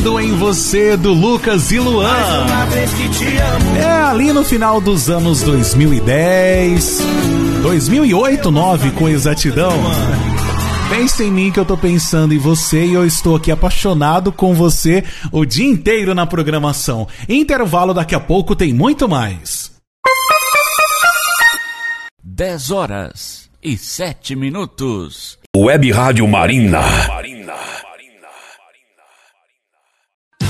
Em Você, do Lucas e Luan. É ali no final dos anos 2010, 2008, 2009 com exatidão. Pensa em mim que eu tô pensando em você e eu estou aqui apaixonado com você o dia inteiro na programação. Intervalo, daqui a pouco tem muito mais. 10 horas e 7 minutos. Web Rádio Marina.